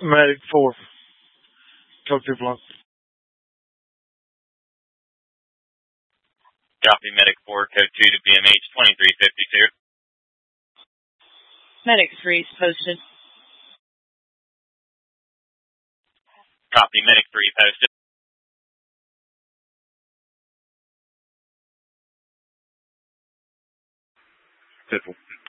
Medic 4. Code 2 block. Copy, Medic 4, code 2 to BMH 2352. Medic 3 is posted. Copy, Medic 3 posted. Pitbull.